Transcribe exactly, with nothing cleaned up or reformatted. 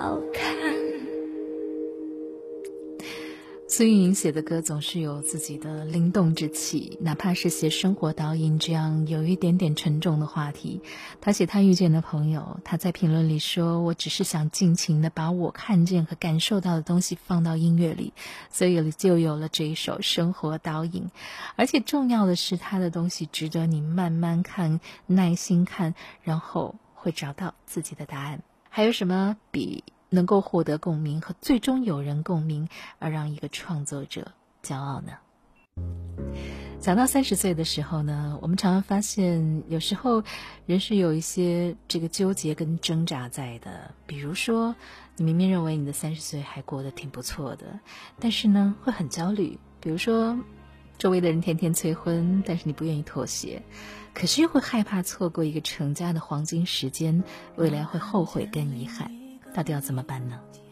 好看。 孙运莹写的歌总是有自己的灵动之气，哪怕是写生活导引这样有一点点沉重的话题，他写他遇见的朋友，他在评论里说，我只是想尽情的把我看见和感受到的东西放到音乐里，所以就有了这一首生活导引。而且重要的是，他的东西值得你慢慢看，耐心看，然后会找到自己的答案。还有什么比能够获得共鸣和最终有人共鸣而让一个创作者骄傲呢？讲到三十岁的时候呢，我们常常发现有时候人是有一些这个纠结跟挣扎在的。比如说你明明认为你的三十岁还过得挺不错的，但是呢会很焦虑。比如说周围的人天天催婚，但是你不愿意妥协，可是又会害怕错过一个成家的黄金时间，未来会后悔跟遗憾，到底要怎么办呢？